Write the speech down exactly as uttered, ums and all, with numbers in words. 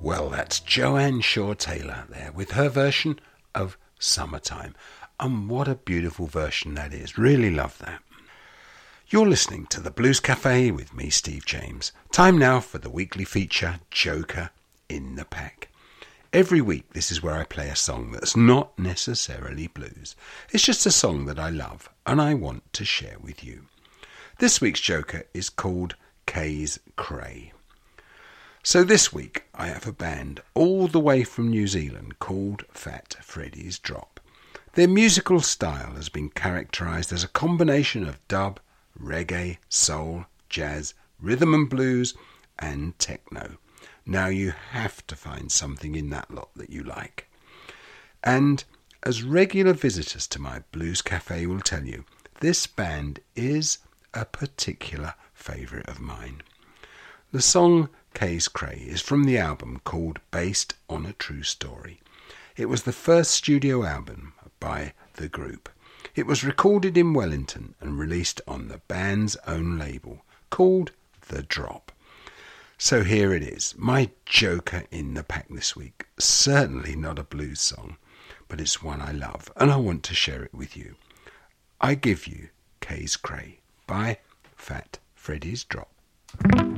Well, that's Joanne Shaw Taylor there with her version of Summertime. And what a beautiful version that is. Really love that. You're listening to the Blues Cafe with me, Steve James. Time now for the weekly feature, Joker in the Pack. Every week, this is where I play a song that's not necessarily blues. It's just a song that I love and I want to share with you. This week's Joker is called Kay's Cray. So this week I have a band all the way from New Zealand called Fat Freddy's Drop. Their musical style has been characterised as a combination of dub, reggae, soul, jazz, rhythm and blues and techno. Now you have to find something in that lot that you like. And as regular visitors to my Blues Cafe will tell you, this band is a particular favourite of mine. The song Kay's Cray is from the album called Based on a True Story. It was the first studio album by the group. It was recorded in Wellington and released on the band's own label called The Drop. So here it is, my Joker in the Pack this week. Certainly not a blues song, but it's one I love and I want to share it with you. I give you Kay's Cray by Fat Freddy's Drop.